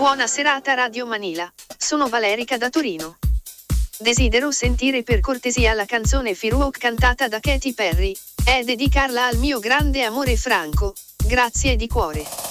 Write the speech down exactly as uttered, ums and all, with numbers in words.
Buona serata Radio Manila, sono Valerica da Torino. Desidero sentire per cortesia la canzone Firework cantata da Katy Perry, e dedicarla al mio grande amore Franco, grazie di cuore.